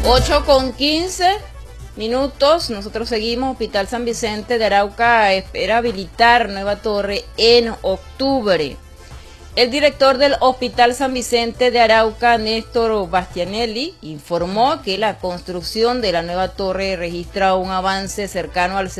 8:15. Nosotros seguimos. Hospital San Vicente de Arauca espera habilitar nueva torre en octubre. El director del Hospital San Vicente de Arauca, Néstor Bastianelli, informó que la construcción de la nueva torre registra un avance cercano al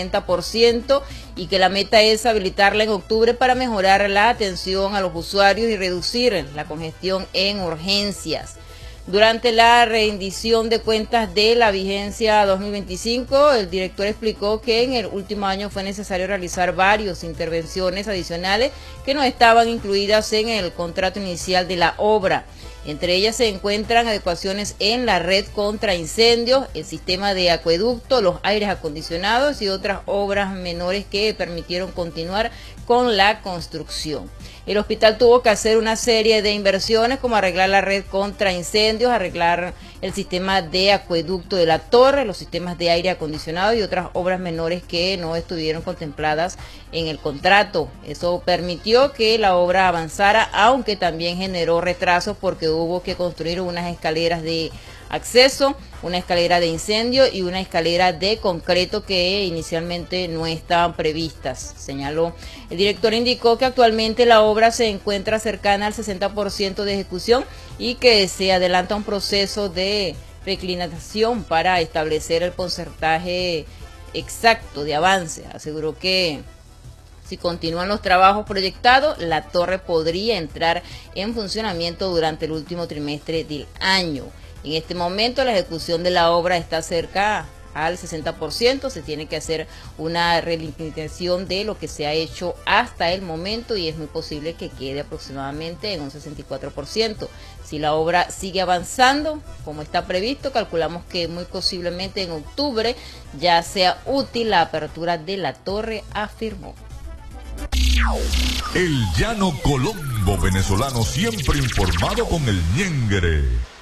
60% y que la meta es habilitarla en octubre para mejorar la atención a los usuarios y reducir la congestión en urgencias. Durante la rendición de cuentas de la vigencia 2025, el director explicó que en el último año fue necesario realizar varias intervenciones adicionales que no estaban incluidas en el contrato inicial de la obra. Entre ellas se encuentran adecuaciones en la red contra incendios, el sistema de acueducto, los aires acondicionados y otras obras menores que permitieron continuar con la construcción. El hospital tuvo que hacer una serie de inversiones como arreglar la red contra incendios, arreglar el sistema de acueducto de la torre, los sistemas de aire acondicionado y otras obras menores que no estuvieron contempladas en el contrato. Eso permitió que la obra avanzara, aunque también generó retrasos porque hubo que construir unas escaleras de acceso, una escalera de incendio y una escalera de concreto que inicialmente no estaban previstas, señaló. El director indicó que actualmente la obra se encuentra cercana al 60% de ejecución y que se adelanta un proceso de reclinación para establecer el porcentaje exacto de avance. Aseguró que si continúan los trabajos proyectados, la torre podría entrar en funcionamiento durante el último trimestre del año. En este momento la ejecución de la obra está cerca al 60%, se tiene que hacer una relimitación de lo que se ha hecho hasta el momento y es muy posible que quede aproximadamente en un 64%. Si la obra sigue avanzando como está previsto, calculamos que muy posiblemente en octubre ya sea útil la apertura de la torre, afirmó. El Llano Colombo venezolano, siempre informado con el ñengre.